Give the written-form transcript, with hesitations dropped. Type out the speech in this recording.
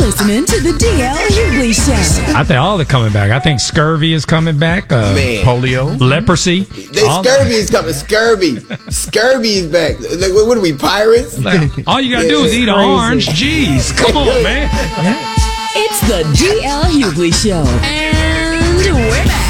listening to the DL Hughley Show. I think all are coming back. I think scurvy is coming back. Man. Polio, leprosy. Scurvy is coming. Scurvy is back. Like, what are we, pirates? All you gotta do is eat an orange. Jeez, come on, man. It's the DL Hughley Show. And we're back.